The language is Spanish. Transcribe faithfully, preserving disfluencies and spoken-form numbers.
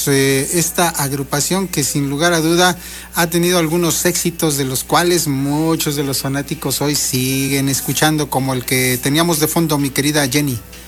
tenemos eh, esta agrupación que sin lugar a duda ha tenido algunos éxitos de los cuales muchos de los fanáticos hoy siguen escuchando, como el que teníamos de fondo, mi querida Jenny.